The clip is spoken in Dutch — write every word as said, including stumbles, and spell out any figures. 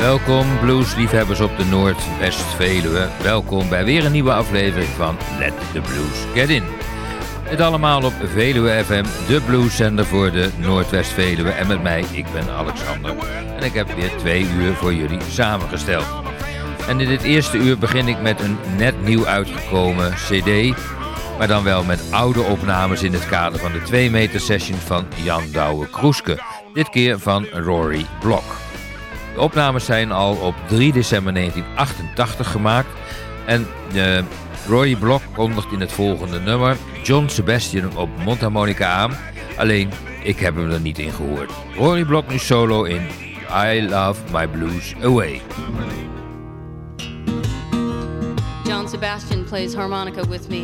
Welkom bluesliefhebbers op de Noordwest-Veluwe. Welkom bij weer een nieuwe aflevering van Let the Blues Get In. Het allemaal op Veluwe F M, de blueszender voor de Noordwest-Veluwe. En met mij, ik ben Alexander. En ik heb weer twee uur voor jullie samengesteld. En in dit eerste uur begin ik met een net nieuw uitgekomen cd... maar dan wel met oude opnames in het kader van de twee meter session van Jan Douwe Kroeske. Dit keer van Rory Block. De opnames zijn al op drie december negentien achtentachtig gemaakt. En uh, Rory Block kondigt in het volgende nummer John Sebastian op mondharmonica aan. Alleen, ik heb hem er niet in gehoord. Rory Block nu solo in I Love My Blues Away. John Sebastian plays harmonica with me.